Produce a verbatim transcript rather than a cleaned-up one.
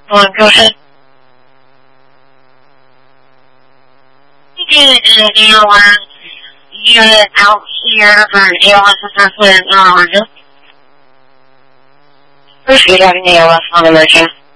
Go on, go ahead. You did an A L S unit out here for an A L S assessment in Oregon. Appreciate having A L S on emergency.